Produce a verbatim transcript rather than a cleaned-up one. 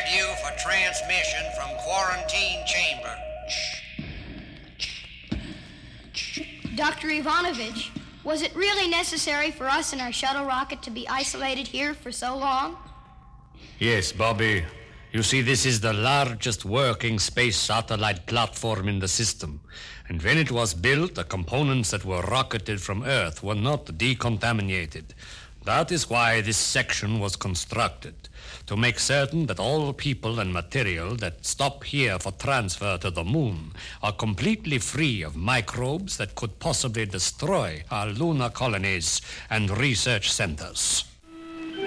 cleared you for transmission from quarantine chamber. Doctor Ivanovich, was it really necessary for us and our shuttle rocket to be isolated here for so long? Yes, Bobby. You see, this is the largest working space satellite platform in the system. And when it was built, the components that were rocketed from Earth were not decontaminated. That is why this section was constructed, to make certain that all people and material that stop here for transfer to the moon are completely free of microbes that could possibly destroy our lunar colonies and research centers.